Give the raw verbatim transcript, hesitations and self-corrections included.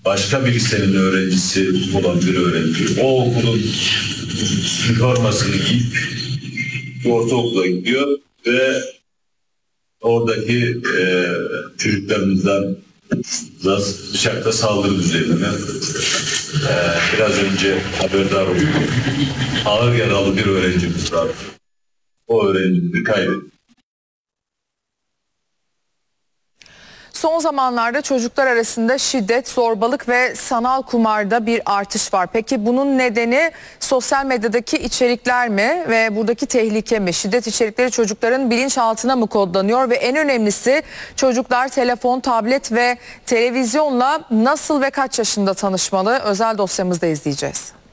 başka bir lisenin öğrencisi olan bir öğrenci o okulun üniformasını giyip ortaokula gidiyor ve oradaki e, çocuklarımızdan bıçakla saldırı üzerine e, biraz önce haberdar olduk. Ağır yaralı bir öğrencimiz var. O öğrencimizi kaybettik. Son zamanlarda çocuklar arasında şiddet, zorbalık ve sanal kumarda bir artış var. Peki bunun nedeni sosyal medyadaki içerikler mi ve buradaki tehlike mi? Şiddet içerikleri çocukların bilinçaltına mı kodlanıyor ve en önemlisi çocuklar telefon, tablet ve televizyonla nasıl ve kaç yaşında tanışmalı? Özel dosyamızda izleyeceğiz.